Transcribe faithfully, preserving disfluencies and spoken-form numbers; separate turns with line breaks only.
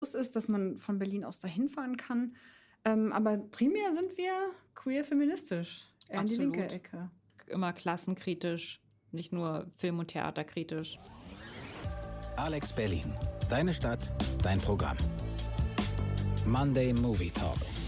ist, dass man von Berlin aus dahin fahren kann. Ähm, aber primär sind wir queer-feministisch, eher in die linke Ecke.
Immer klassenkritisch, nicht nur Film- und Theaterkritisch.
Alex Berlin. Deine Stadt, dein Programm. Monday Movie Talk.